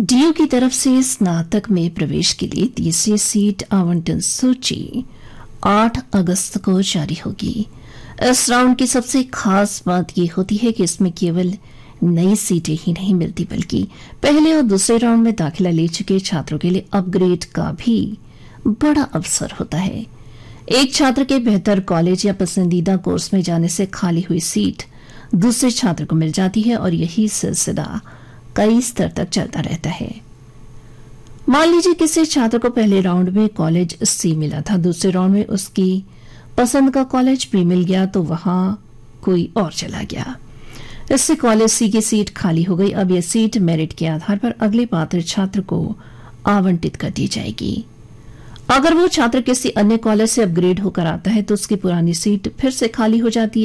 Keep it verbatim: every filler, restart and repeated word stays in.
DU की तरफ से स्नातक में प्रवेश के लिए तीसरी सीट आवंटन सूची आठ अगस्त को जारी होगी। इस राउंड की सबसे खास बात यह होती है कि इसमें केवल नई सीटें ही नहीं मिलती बल्कि पहले और दूसरे राउंड में दाखिला ले चुके छात्रों के लिए अपग्रेड का भी बड़ा अवसर होता है। एक छात्र के बेहतर कॉलेज या पसंदीदा कोर्स में जाने से खाली हुई सीट दूसरे छात्र को मिल जाती है और यही सिलसिला कई स्तर तक चलता रहता है। मान लीजिए किसी छात्र को पहले राउंड में कॉलेज सी मिला था, दूसरे राउंड में उसकी पसंद का कॉलेज बी मिल गया तो वहां कोई और चला गया। इससे कॉलेज सी की सीट खाली हो गई। अब यह सीट मेरिट के आधार पर अगले पात्र छात्र को आवंटित कर दी जाएगी। अगर वो छात्र किसी अन्य कॉलेज से अपग्रेड होकर आता है तो उसकी पुरानी सीट फिर से खाली हो जाती है।